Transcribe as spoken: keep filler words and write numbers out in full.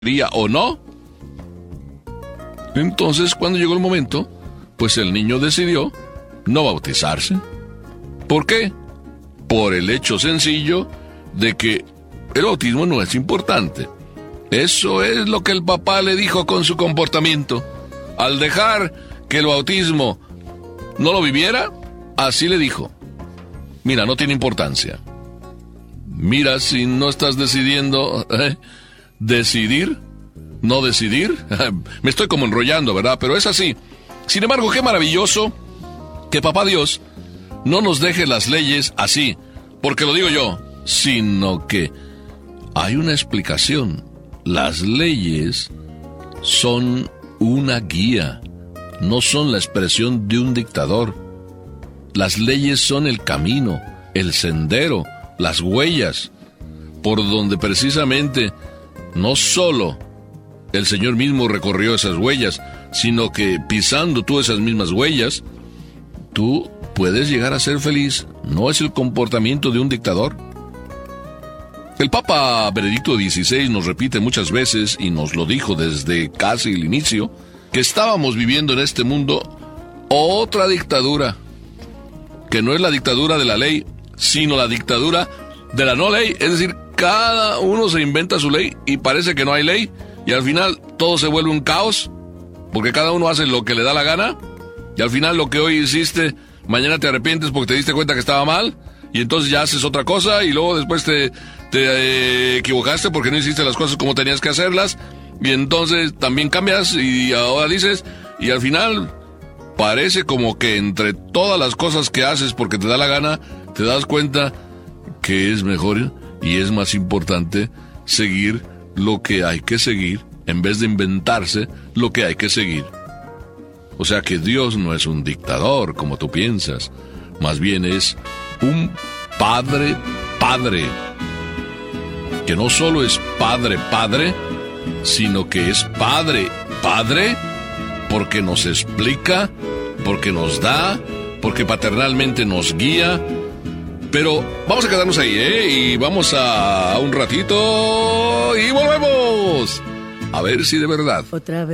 ¿Quería o no? Entonces, cuando llegó el momento, pues el niño decidió no bautizarse. ¿Por qué? Por el hecho sencillo de que el bautismo no es importante. Eso es lo que el papá le dijo con su comportamiento. Al dejar que el bautismo no lo viviera, así le dijo: mira, no tiene importancia. Mira, si no estás decidiendo ¿eh? decidir, no decidir. Me estoy como enrollando, ¿verdad? Pero es así. Sin embargo, qué maravilloso que Papá Dios no nos deje las leyes así, porque lo digo yo, sino que hay una explicación. Las leyes son una guía, no son la expresión de un dictador. Las leyes son el camino, el sendero, las huellas, por donde precisamente no solo el Señor mismo recorrió esas huellas, sino que pisando tú esas mismas huellas, tú puedes llegar a ser feliz. No es el comportamiento de un dictador. El Papa Benedicto dieciséis nos repite muchas veces, y nos lo dijo desde casi el inicio, que estábamos viviendo en este mundo otra dictadura, que no es la dictadura de la ley, sino la dictadura de la no ley. Es decir, cada uno se inventa su ley y parece que no hay ley, y al final todo se vuelve un caos, porque cada uno hace lo que le da la gana, y al final lo que hoy hiciste, mañana te arrepientes porque te diste cuenta que estaba mal, y entonces ya haces otra cosa, y luego después te, te eh, equivocaste porque no hiciste las cosas como tenías que hacerlas, y entonces también cambias, y ahora dices, y al final parece como que entre todas las cosas que haces porque te da la gana, te das cuenta que es mejor y es más importante seguir lo que hay que seguir, en vez de inventarse lo que hay que seguir. O sea que Dios no es un dictador, como tú piensas. Más bien es un Padre, Padre. Que no solo es Padre, Padre, sino que es Padre, Padre, porque nos explica, porque nos da, porque paternalmente nos guía. Pero vamos a quedarnos ahí, ¿eh? Y vamos a, a un ratito y volvemos. A ver si de verdad. Otra vez.